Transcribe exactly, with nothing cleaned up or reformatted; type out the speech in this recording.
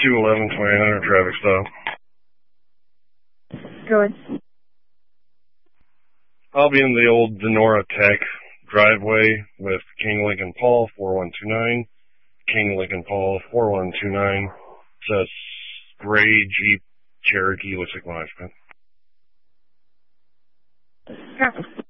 two eleven twenty-nine hundred traffic stop. Go ahead. I'll be in the old Denora Tech driveway with King Lincoln Paul four one two nine. King Lincoln Paul four one two nine. It's a gray Jeep Cherokee, looks like my occupant. Copy.